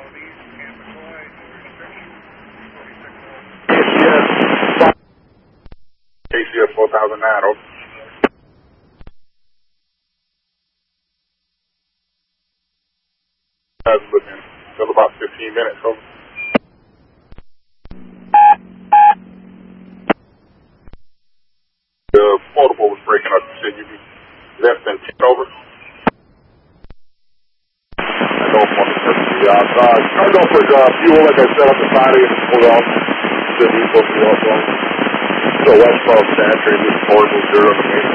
KCS 4009, over. Within still about 15 minutes, over. The portable was breaking up. You said you'd be less than 10, over. Turned off with fuel, like I said, on the side and pulled off. Said we supposed to be off on. So westbound Santry, this portable zero on the main.